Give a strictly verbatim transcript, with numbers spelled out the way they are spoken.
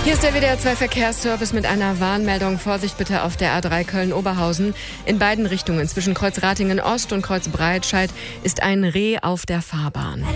Hier ist der W D R zwei Verkehrsservice mit einer Warnmeldung. Vorsicht bitte auf der A drei Köln-Oberhausen. In beiden Richtungen zwischen Kreuz Ratingen Ost und Kreuz Breitscheid ist ein Reh auf der Fahrbahn.